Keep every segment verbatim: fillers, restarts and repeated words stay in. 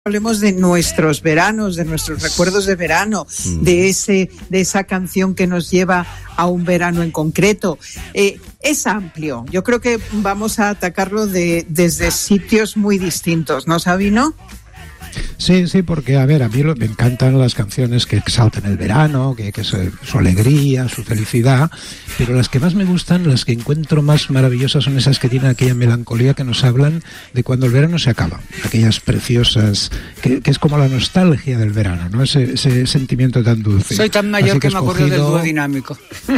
Hablemos de nuestros veranos, de nuestros recuerdos de verano, mm. de ese, de esa canción que nos lleva a un verano en concreto. Eh, es amplio. Yo creo que vamos a atacarlo de, desde sitios muy distintos, ¿no, Sabino? Sí, sí, porque, a ver, a mí lo, me encantan las canciones que exaltan el verano, que, que su, su alegría, su felicidad, pero las que más me gustan, las que encuentro más maravillosas son esas que tienen aquella melancolía que nos hablan de cuando el verano se acaba, aquellas preciosas, que, que es como la nostalgia del verano, ¿no? Ese, ese sentimiento tan dulce. Soy tan mayor que, que me acuerdo del dúo dinámico.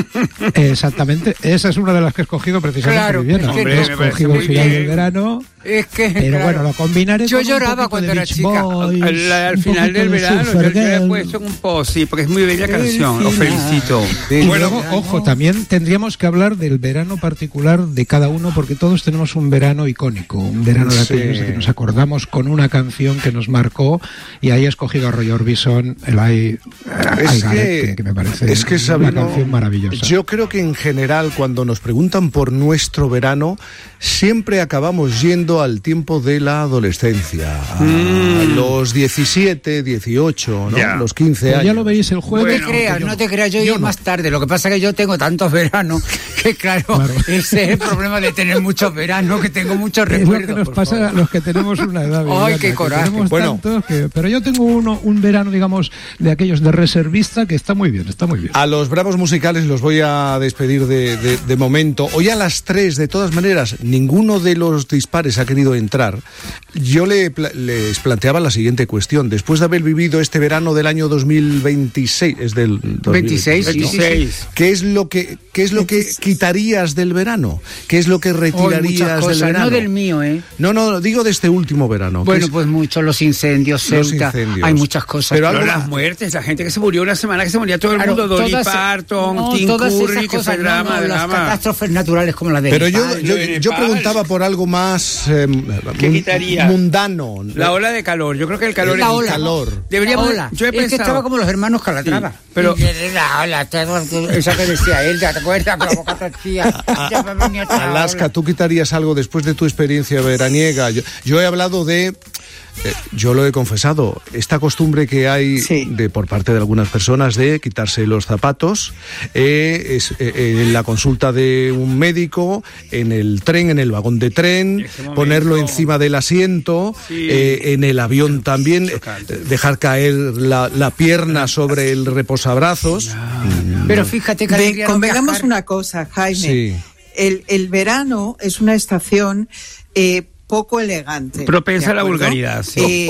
Exactamente, esa es una de las que he escogido precisamente. Claro, Viviana. es que He escogido el final del verano. Es que, pero claro, bueno, lo combinaré yo con lloraba cuando era chica. Boys, al, al final del verano yo, yo le he puesto un post, sí, porque es muy bella canción, os felicito. Y bueno, luego, ojo, también tendríamos que hablar del verano particular de cada uno, porque todos tenemos un verano icónico, un verano de sí. aquellos de que nos acordamos con una canción que nos marcó, y ahí he escogido a Roy Orbison, el I, es I Got que, It, que me parece es que, una Sabino, canción maravillosa. Yo creo que en general cuando nos preguntan por nuestro verano, siempre acabamos yendo al tiempo de la adolescencia, a mm. los diecisiete, dieciocho, ¿no? Ya. Los quince Pues años. ya lo veis el jueves. No te creas, yo no te creas, yo, yo yo no. no. más tarde. Lo que pasa es que yo tengo tantos veranos que, claro, Claro. ese es el problema de tener muchos veranos, que tengo muchos Es recuerdos. lo que nos por pasa favor. a los que tenemos una edad. Ay, Viviana, qué que coraje. tenemos Bueno. tantos que- pero yo tengo uno, un verano, digamos, de aquellos de reservista que está muy bien, está muy bien. A los bravos musicales los voy a despedir de, de, de momento. Hoy a las tres, de todas maneras, ninguno de los dispares ha querido entrar. Yo le, les planteaba la siguiente cuestión. Después de haber vivido este verano del año dos mil veintiséis, es del veintiséis, sí, sí, sí. ¿Qué es lo que, qué es lo que quitarías del verano? ¿Qué es lo que Hoy retirarías muchas cosas, del verano? no del mío, ¿eh? No, no, digo de este último verano. Bueno, es, pues mucho, los incendios, Los Ceuta, incendios. hay muchas cosas. Pero Pero algo- las muertes, la gente que se murió una semana, que se moría todo el Claro, mundo, Dolly todas- Parton, no, Tim todas Curry, esas que cosas, fue no, drama, no, las drama. catástrofes naturales como la de Pero yo, Nepal. yo, lo de yo Nepal. preguntaba por algo más eh, ¿Qué mun- quitaría? mundano. La ola de calor, yo creo que el calor La es ola. calor. Deberíamos, La ola. yo he es pensado, que estaba como los hermanos Calatrava. Sí, pero- Y la ola, todo, esa que decía él, ¿te acuerdas? Con la boca torcida. Ya me venía otra Alaska, ola. ¿tú quitarías algo después de tu experiencia veraniega? Yo, yo he hablado de, eh, yo lo he confesado, esta costumbre que hay Sí. de por parte de algunas personas de quitarse los zapatos, eh, es, eh, en la consulta de un médico, en el tren, en el vagón de tren, Ese momento. ponerlo encima del asiento, Sí. eh, en el avión también, eh, chocante. dejar caer la, la pierna sobre el reposabrazos. Pero fíjate que Ve- alegría no convengamos viajar. una cosa, Jaime. Sí. El, el verano es una estación eh, poco elegante. Propensa ¿de a la acuerdo? vulgaridad, sí. Eh,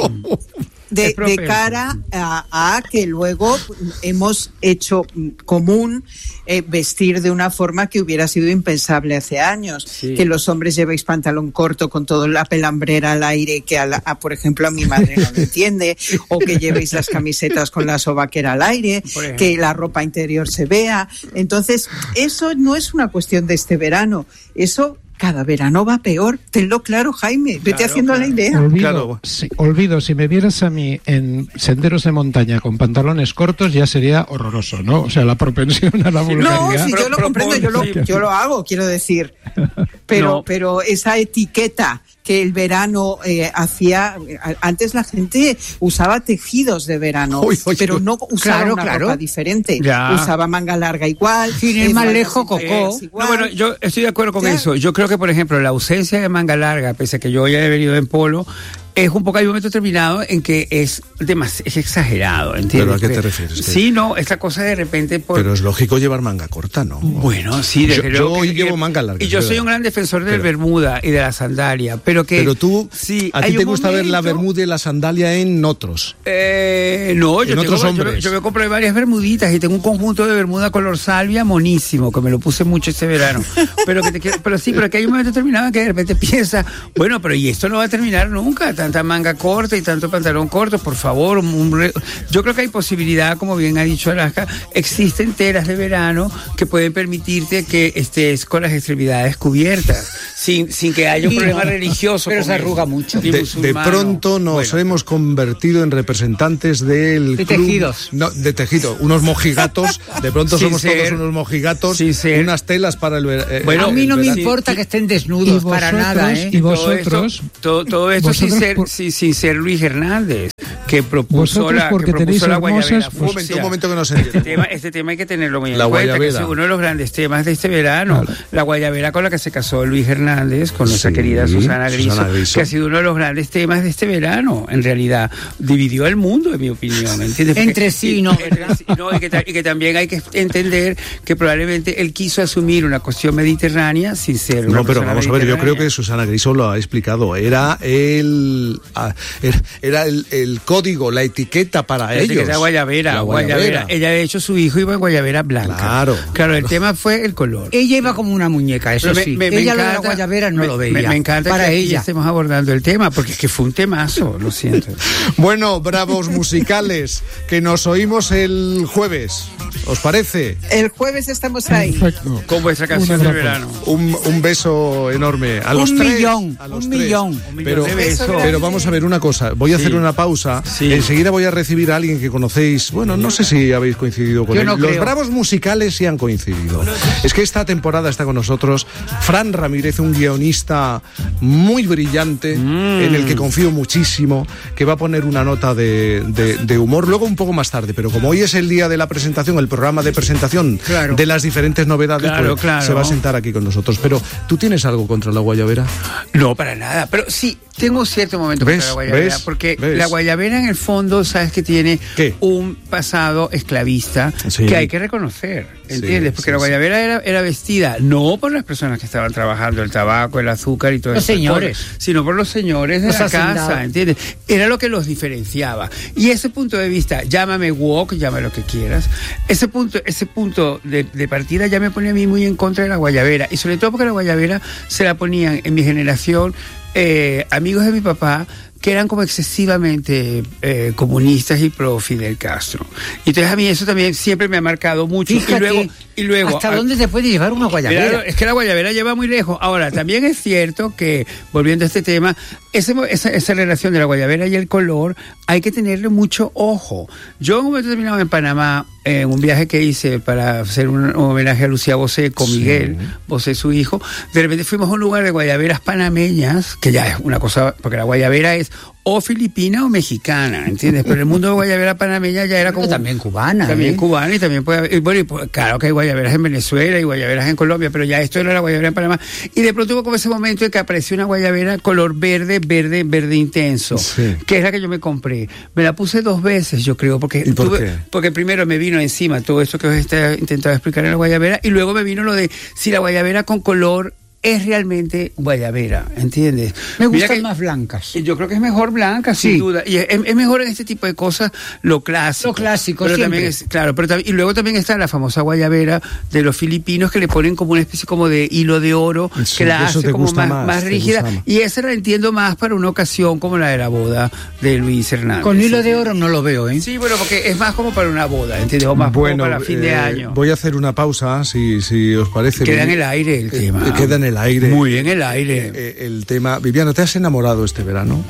de, Es propensa. de cara a, a que luego hemos hecho mm, común eh, vestir de una forma que hubiera sido impensable hace años. Sí. Que los hombres llevéis pantalón corto con toda la pelambrera al aire, que a, la- a, por ejemplo a mi madre no lo entiende, o que llevéis las camisetas con la sobaquera al aire, Por ejemplo. que la ropa interior se vea. Entonces, eso no es una cuestión de este verano, eso cada verano va peor. Tenlo claro, Jaime, vete Claro, haciendo claro. la idea. Olvido, Claro. si, olvido, si me vieras a mí en senderos de montaña con pantalones cortos ya sería horroroso, ¿no? O sea, la propensión a la No, vulgaridad. si yo lo Pro- comprendo, yo lo, propon- yo lo hago, quiero decir. Pero, No. pero esa etiqueta que el verano eh, hacía, eh, antes la gente usaba tejidos de verano, Uy, uy, pero uy. no usaba Claro, una claro. ropa diferente. Ya. Usaba manga larga igual. Sin ir eh, más mangas lejos, interiores Cocó. igual. No, bueno, yo estoy de acuerdo con Ya. eso. Yo creo que, por ejemplo, la ausencia de manga larga, pese a que yo ya he venido en polo, es un poco, hay un momento determinado en que es demasiado, es exagerado, ¿entiendes? ¿Pero a qué te Que- refieres? ¿Qué? Sí, no, esta cosa de repente... Por... Pero es lógico llevar manga corta, ¿no? Bueno, sí, desde Yo- luego yo que- hoy que- llevo manga larga, Y yo es soy verdad. un gran defensor del Pero- bermuda y de la sandalia, pero que... Pero tú, sí, a hay ti te un gusta ver la momento- bermuda y la sandalia en otros. Eh, no, yo, En tengo, otros yo, hombres. yo me compré varias bermuditas y tengo un conjunto de bermuda color salvia monísimo, que me lo puse mucho este verano. Pero que te quiero, pero sí, pero que hay un momento determinado en que de repente piensa, bueno, pero y esto no va a terminar nunca, tanta manga corta y tanto pantalón corto, por favor. Un re... Yo creo que hay posibilidad, como bien ha dicho Alaska, existen telas de verano que pueden permitirte que estés con las extremidades cubiertas. sin, sin que haya un Y problema no, religioso. pero se con él, arruga mucho. ni De, de musulmano. pronto nos Bueno. hemos convertido en representantes del De club- tejidos. No, de tejido, unos mojigatos. De pronto Sin somos ser- todos unos mojigatos, sin ser- unas telas para el ver- eh, Bueno, a mí no el me verano. importa que estén Y desnudos, para vosotros- nada, ¿eh? y Todo vosotros- esto, todo, todo esto sin, vosotros ser, por- sin, sin ser Luis Hernández, que propuso Vosotros la, que porque propuso tenéis la hermosas- guayabera Un momento, fucsia. un momento que no se Este entiende. tema, este tema hay que tenerlo muy en La cuenta, que guayabera. es uno de los grandes temas de este verano. La guayabera con la que se casó Luis Hernández, con nuestra Sí, querida Susana Griso, Susana Griso. que ha sido uno de los grandes temas de este verano. En realidad, dividió el mundo, en mi opinión. ¿Entiendes? Porque- Entre sí, y- ¿no? entre sí, no, y, que, ta- y que también hay que entender que probablemente él quiso asumir una cuestión mediterránea sin ser una No, pero persona vamos a ver, yo creo mediterránea. que Susana Griso lo ha explicado. Era el ah, era, era el, el código, la etiqueta para La ellos. etiqueta guayabera, La guayabera. Ella, de hecho, su hijo iba en guayabera blanca. Claro. Claro, el tema fue el color. Ella iba como una muñeca, eso Pero me- sí. me- me ella lo de la encanta- guayabera no me- lo veía. Me, me encanta para que aquí ella. estemos abordando el tema, porque es que fue un temazo, lo siento. Bueno, bravos musicales, que nos oímos el jueves. ¿Os parece? El jueves estamos ahí. Perfecto. Con vuestra canción Un de abrazo. verano. Un, un beso enorme a los Un tres. millón, a los un tres. millón. Un millón Pero, de besos. pero vamos a ver una cosa. Voy a Sí. hacer una pausa. Sí. Enseguida voy a recibir a alguien que conocéis. Bueno, no sé si habéis coincidido con Yo él. no Los creo. bravos musicales sí han coincidido. Es que esta temporada está con nosotros Fran Ramírez, un guionista muy brillante, Mm. en el que confío muchísimo, que va a poner una nota de, de- de humor luego un poco más tarde. Pero como hoy es el día de la presentación, el programa de presentación Claro. de las diferentes novedades, Claro, pues, claro. se va a sentar aquí con nosotros. Pero, ¿tú tienes algo contra la guayabera? No, para nada. Pero sí, tengo cierto momento ¿Ves? contra la guayabera. ¿Ves? Porque ¿Ves? la guayabera, en el fondo, sabes que tiene ¿Qué? un pasado esclavista Sí. que hay que reconocer. ¿Entiendes? Sí, Porque sí, la sí. guayabera era, era vestida no por las personas que estaban trabajando el tabaco, el azúcar y todo Los eso, señores. sino por los señores de Los la hacendados. casa. ¿Entiendes? Era lo que los diferenciaba. Y ese punto de vista, llámame woke, llámame lo que quieras, ese punto, ese punto de, de partida ya me pone a mí muy en contra de la guayabera. Y sobre todo porque la guayabera se la ponían en mi generación eh, amigos de mi papá que eran como excesivamente eh, comunistas y pro Fidel Castro. Y entonces a mí eso también siempre me ha marcado mucho. Fíjate, y luego, y luego ¿hasta a- dónde te puede llevar una guayabera? Claro, es que la guayabera lleva muy lejos. Ahora, también es cierto que, volviendo a este tema, ese, mo- esa, esa relación de la guayabera y el color, hay que tenerle mucho ojo. Yo en un momento determinado en Panamá, en un viaje que hice para hacer un, un homenaje a Lucía Bosé con Sí. Miguel Bosé, su hijo, de repente fuimos a un lugar de guayaberas panameñas, que ya es una cosa, porque la guayabera es o filipina o mexicana, ¿entiendes? Pero el mundo de guayabera panameña ya era como... También cubana, También ¿eh? cubana y también puede haber... y bueno, y pues, claro que hay guayaberas en Venezuela y guayaberas en Colombia, pero ya esto era la guayabera en Panamá. Y de pronto hubo como ese momento en que apareció una guayabera color verde, verde, verde intenso, Sí. que es la que yo me compré. Me la puse dos veces, yo creo, porque... ¿Y por tuve- qué? Porque primero me vino encima todo esto que os he intentado explicar en la guayabera y luego me vino lo de si la guayabera con color es realmente guayabera, ¿entiendes? Me Mira gustan que- más blancas. Yo creo que es mejor blanca, sin Sí. duda. Y es, es mejor en este tipo de cosas lo clásico. Lo clásico, pero siempre. también es, claro, pero también, y luego también está la famosa guayabera de los filipinos que le ponen como una especie como de hilo de oro Sí, que la eso hace te como gusta más, más, más te rígida. gusta más. Y esa la entiendo más para una ocasión como la de la boda de Luis Hernández. Con hilo de oro no lo veo, ¿eh? Sí, bueno, porque es más como para una boda, ¿entiendes? O más Bueno, como para fin de eh, año. voy a hacer una pausa, si, si os parece. Queda en bien. el aire el Eh, tema. eh, queda en el aire. Muy en el aire. Eh, el tema. Viviana, ¿te has enamorado este verano?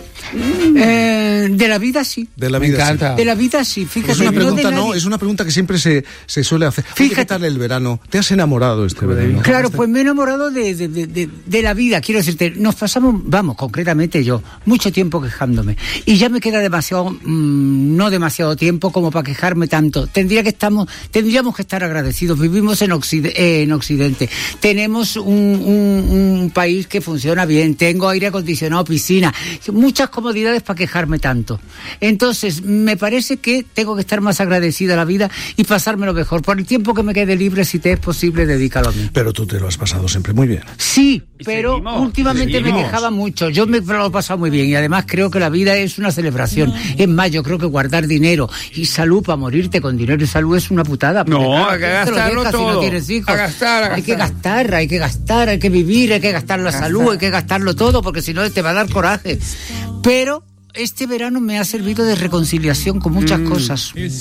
Eh, de la vida sí. De la Me vida. sí. encanta. De la vida sí, fíjate. Es una no de pregunta, no, nadie. es una pregunta que siempre se, se suele hacer. Oye, ¿qué Fíjate. tal el verano? ¿Te has enamorado este Como de- verano? Claro, pues me he enamorado de, de, de, de, de la vida, quiero decirte, nos pasamos, vamos, concretamente yo, mucho tiempo quejándome. Y ya me queda demasiado, mmm, no demasiado tiempo como para quejarme tanto. Tendría que estamos, tendríamos que estar agradecidos. Vivimos en, Occide- eh, en Occidente. Tenemos un, un, un país que funciona bien. Tengo aire acondicionado, piscina, muchas comodidades para quejarme tanto. Entonces, me parece que tengo que estar más agradecida a la vida y pasármelo mejor. Por el tiempo que me quede libre, si te es posible, dedícalo a mí. Pero tú te lo has pasado siempre muy bien. Sí, Y pero seguimos, últimamente me seguimos. quejaba mucho. Yo me lo he pasado muy bien y además creo que la vida es una celebración. Es más, yo creo que guardar dinero y salud para morirte con dinero y salud es una putada. porque, No, claro, hay que ¿quién te lo gastarlo deja si todo. no tienes hijos? A gastar, a Hay que gastar. gastar, hay que gastar, hay que vivir, hay que gastar la salud, hay que gastarlo todo porque si no te va a dar coraje. Pero este verano me ha servido de reconciliación con muchas cosas.